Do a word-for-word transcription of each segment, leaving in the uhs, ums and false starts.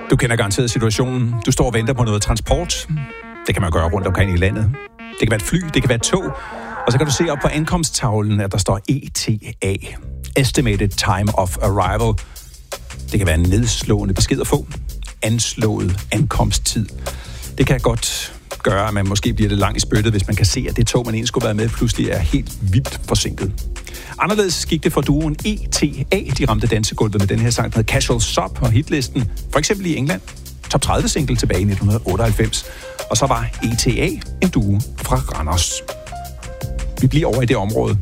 Du kender garanteret situationen. Du står og venter på noget transport. Det kan man gøre rundt omkring i landet. Det kan være et fly, det kan være et tog. Og så kan du se op på ankomsttavlen, at der står E T A. Estimated Time of Arrival. Det kan være en nedslående besked at få. Anslået ankomsttid. Det kan godt gøre, at man måske bliver lidt lang i spyttet, hvis man kan se, at det tog, man egentlig skulle være med, pludselig er helt vildt forsinket. Anderledes gik det for duoen E T A. De ramte dansegulvet med den her sang, der hedder Casual Sub og hitlisten. For eksempel i England. Top tredive single tilbage i nitten otteoghalvfems. Og så var E T A en duo fra Randers. Vi bliver over i det område.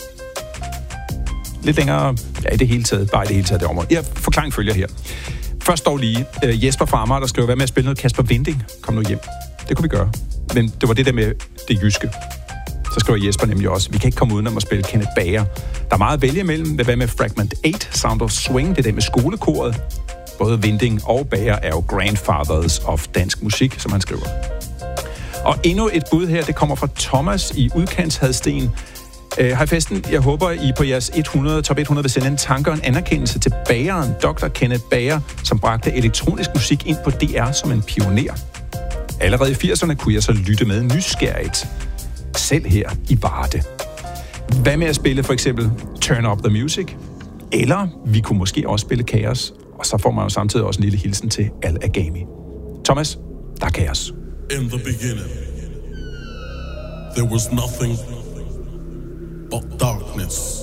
Lidt længere, ja i det hele taget, bare i det hele taget det område. Ja, forklaring følger her. Først dog lige uh, Jesper Farmer, der skriver, hvad med at spille noget Kasper Winding? Kom nu hjem. Det kunne vi gøre. Men det var det der med det jyske. Så skriver Jesper nemlig også, vi kan ikke komme udenom at spille Kenneth Bager. Der er meget at vælge imellem. Hvad med Fragment otte, Sound of Swing, det er det med skolekoret. Både Winding og Bager er jo grandfathers of dansk musik, som han skriver. Og endnu et bud her, det kommer fra Thomas i Udkantshadsten. Uh, hej festen, jeg håber, I på jeres hundrede, top hundrede vil sende en tanke og en anerkendelse til bageren, doktor Kenneth Bager, som bragte elektronisk musik ind på D R som en pioner. Allerede i firserne kunne jeg så lytte med nysgerrigt. Selv her i Varde. Hvad med at spille for eksempel Turn Up The Music? Eller vi kunne måske også spille Kaos. Og så får man jo samtidig også en lille hilsen til Al Agami. Thomas, der er Kaos. In the beginning, there was nothing but darkness.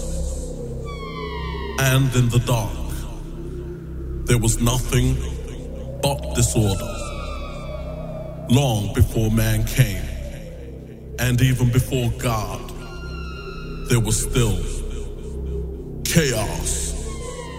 And in the dark, there was nothing but disorder. Long before man came, and even before God, there was still chaos.